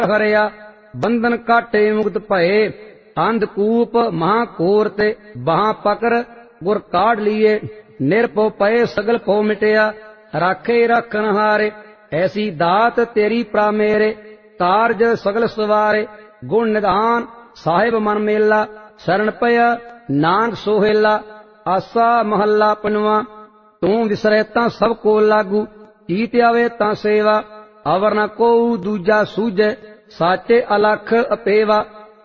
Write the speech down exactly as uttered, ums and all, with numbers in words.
हरिया बंधन काटे मुक्त भये। अंधकूप महाकोर ते बाह पकर गुर काढ़ लिए। निरपो पए सगल पो मिटिया राखे रखन हारे। ऐसी दात तेरी प्रा मेरे कारज सगल सवारे। गुण निधान साहिब मन मेला शरण पया नानक सोहेला। आसा महला पंजवा तू विसरे तां सब को लागू। कीत आवे तां सेवा अवर न को दूजा सूझे। साचे अलख अपेवा